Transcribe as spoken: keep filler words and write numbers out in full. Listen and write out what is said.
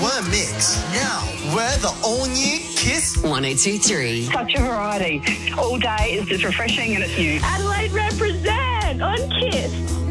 we're mixed. Now, we're the all-new Kiss one oh two three. Such a variety. All day is just refreshing and it's you. Adelaide represent on Kiss.